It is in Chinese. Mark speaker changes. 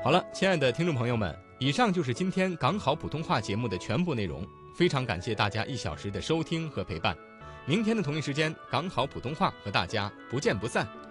Speaker 1: 好了，亲爱的听众朋友们，以上就是今天港好普通话节目的全部内容。非常感谢大家1小时的收听和陪伴。明天的同一时间，港好普通话和大家不见不散。